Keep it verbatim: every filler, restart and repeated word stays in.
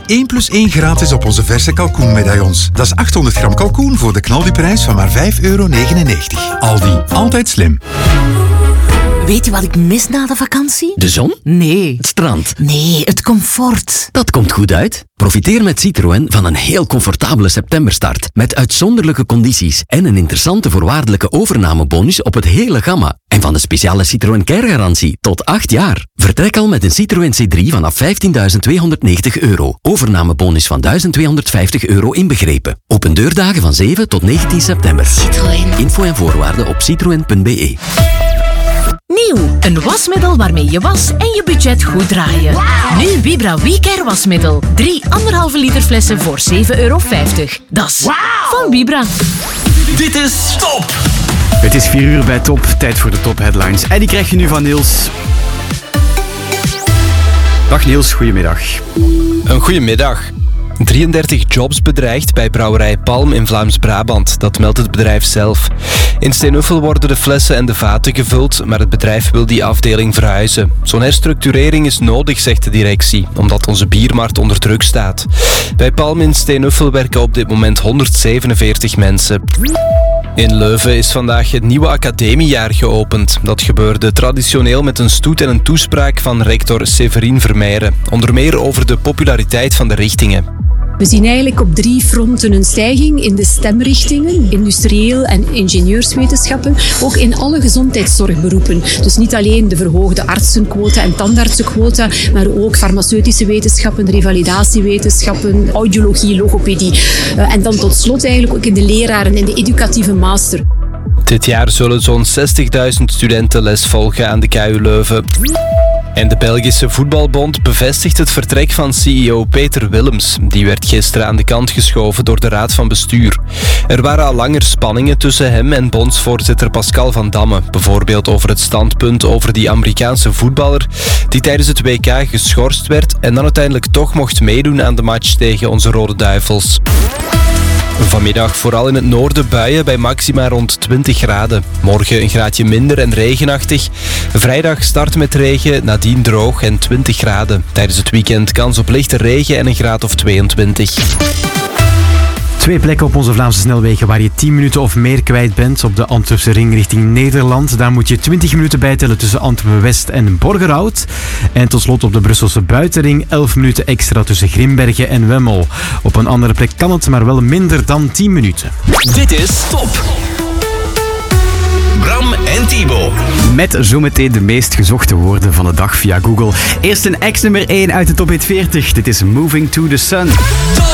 één plus één gratis op onze verse kalkoenmedaillons. Dat is achthonderd gram kalkoen voor de knaldiprijs van maar vijf euro negenennegentig. Aldi, altijd slim. Weet je wat ik mis na de vakantie? De zon? Nee. Het strand? Nee, het comfort. Dat komt goed uit. Profiteer met Citroën van een heel comfortabele septemberstart. Met uitzonderlijke condities en een interessante voorwaardelijke overnamebonus op het hele gamma. En van de speciale Citroën Care-garantie tot acht jaar. Vertrek al met een Citroën C drie vanaf vijftienduizend tweehonderdnegentig euro. Overnamebonus van duizend tweehonderdvijftig euro inbegrepen. Open deurdagen van zeven tot negentien september. Citroën. Info en voorwaarden op citroen punt b e. Nieuw, een wasmiddel waarmee je was en je budget goed draaien. Wow. Nu Vibra WeCare wasmiddel. Drie anderhalve liter flessen voor zeven euro vijftig. Dat is wow. Van Vibra. Dit is Top! Het is vier uur bij Top, tijd voor de Top Headlines. En die krijg je nu van Niels. Dag Niels, goedemiddag. Een goedemiddag. drieëndertig jobs bedreigd bij brouwerij Palm in Vlaams-Brabant. Dat meldt het bedrijf zelf. In Steenuffel worden de flessen en de vaten gevuld, maar het bedrijf wil die afdeling verhuizen. Zo'n herstructurering is nodig, zegt de directie, omdat onze biermarkt onder druk staat. Bij Palm in Steenuffel werken op dit moment honderdzevenenveertig mensen. In Leuven is vandaag het nieuwe academiejaar geopend. Dat gebeurde traditioneel met een stoet en een toespraak van rector Severien Vermeijeren. Onder meer over de populariteit van de richtingen. We zien eigenlijk op drie fronten een stijging in de stemrichtingen, industrieel en ingenieurswetenschappen, ook in alle gezondheidszorgberoepen. Dus niet alleen de verhoogde artsenquota en tandartsenquota, maar ook farmaceutische wetenschappen, revalidatiewetenschappen, audiologie, logopedie. En dan tot slot eigenlijk ook in de leraren en de educatieve master. Dit jaar zullen zo'n zestigduizend studenten les volgen aan de K U Leuven. En de Belgische Voetbalbond bevestigt het vertrek van C E O Peter Willems. Die werd gisteren aan de kant geschoven door de Raad van Bestuur. Er waren al langer spanningen tussen hem en bondsvoorzitter Pascal van Damme. Bijvoorbeeld over het standpunt over die Amerikaanse voetballer die tijdens het W K geschorst werd en dan uiteindelijk toch mocht meedoen aan de match tegen onze Rode Duivels. Vanmiddag vooral in het noorden buien bij maxima rond twintig graden. Morgen een graadje minder en regenachtig. Vrijdag start met regen, nadien droog en twintig graden. Tijdens het weekend kans op lichte regen en een graad of tweeëntwintig. Twee plekken op onze Vlaamse snelwegen waar je tien minuten of meer kwijt bent. Op de Antwerpse ring richting Nederland. Daar moet je twintig minuten bijtellen tussen Antwerpen-West en Borgerhout. En tot slot op de Brusselse buitenring elf minuten extra tussen Grimbergen en Wemmel. Op een andere plek kan het, maar wel minder dan tien minuten. Dit is Top! Bram en Thibaut. Met zometeen de meest gezochte woorden van de dag via Google. Eerst een ex-nummer één uit de Top hit veertig. Dit is Moving to the Sun. Top!